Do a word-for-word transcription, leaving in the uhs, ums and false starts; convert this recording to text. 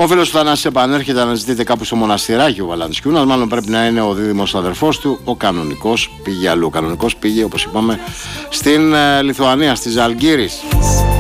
Ο φίλος του Θανάση επανέρχεται να ζητείτε κάπου στο μοναστηράκι ο Βαλαντσιούνας. Μάλλον πρέπει να είναι ο δίδυμος αδερφός του. Ο κανονικός πήγε αλλού. Ο κανονικός πήγε, όπως είπαμε, στην ε, Λιθουανία, στη Ζαλγκύρης.